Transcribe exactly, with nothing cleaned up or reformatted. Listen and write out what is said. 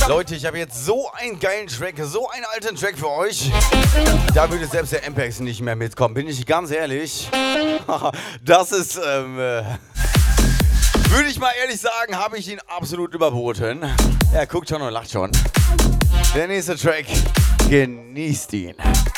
Leute, ich habe jetzt so einen geilen Track, so einen alten Track für euch. Da würde selbst der M-Pex nicht mehr mitkommen, bin ich ganz ehrlich. Das ist, ähm, äh, würde ich mal ehrlich sagen, habe ich ihn absolut überboten. Er guckt schon und lacht schon. Der nächste Track, genießt ihn.